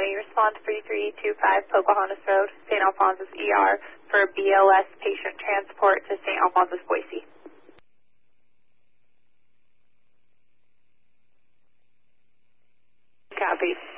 County, respond 3325 Pocahontas Road, St. Alphonsus ER for BLS patient transport to St. Alphonsus, Boise. Copy.